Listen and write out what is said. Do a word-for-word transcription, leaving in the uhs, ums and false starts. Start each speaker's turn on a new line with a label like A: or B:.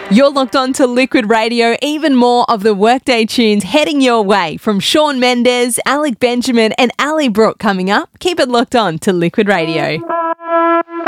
A: You're locked on to Liquid Radio. Even more of the Workday tunes heading your way from Shawn Mendes, Alec Benjamin and Ali Brooke coming up. Keep it locked on to Liquid Radio.